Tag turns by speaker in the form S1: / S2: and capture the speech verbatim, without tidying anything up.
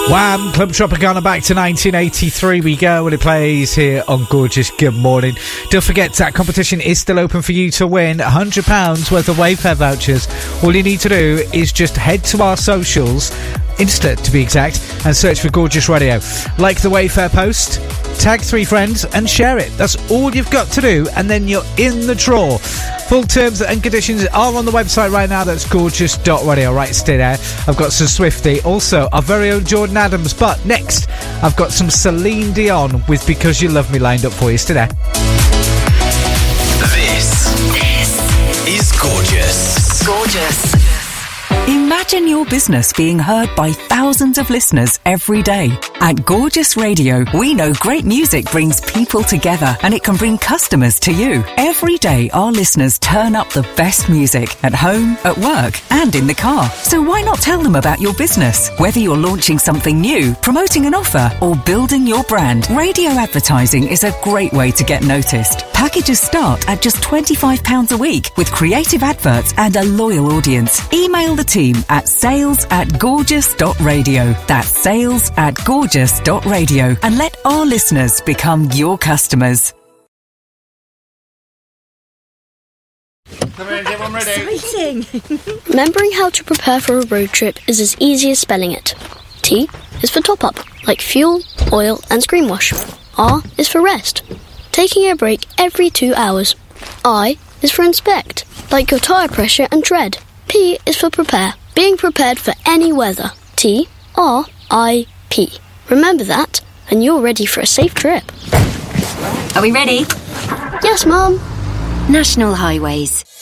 S1: Wham! Club Tropicana back to nineteen eighty-three we go, and it plays here on Gorgeous Good Morning. Don't forget that competition is still open for you to win one hundred pounds worth of Wayfair vouchers. All you need to do is just head to our socials, Insta to be exact, and search for Gorgeous Radio. Like the Wayfair post, tag three friends and share it. That's all you've got to do, and then you're in the draw. Full terms and conditions are on the website right now. That's gorgeous dot radio. Right, stay there. I've got some Swifty, also our very own Jordan Adams, but next I've got some Celine Dion with Because You Love Me lined up for you. Stay there.
S2: This, this is Gorgeous.
S3: Gorgeous. Imagine your business being heard by thousands of listeners every day. At Gorgeous Radio, we know great music brings people together, and it can bring customers to you. Every day, our listeners turn up the best music at home, at work, and in the car. So why not tell them about your business? Whether you're launching something new, promoting an offer, or building your brand, radio advertising is a great way to get noticed. Packages start at just twenty-five pounds a week with creative adverts and a loyal audience. Email the team at sales at gorgeous dot radio. That's sales at gorgeous dot radio, and let our listeners become your customers.
S1: Come in, everyone ready?
S4: Exciting! Remembering how to prepare for a road trip is as easy as spelling it. T is for top up, like fuel, oil and screen wash. R is for rest, taking a break every two hours. I is for inspect, like your tyre pressure and tread. P is for prepare, being prepared for any weather. T R I P. Remember that, and you're ready for a safe trip.
S5: Are we ready?
S4: Yes, Mum.
S5: National Highways.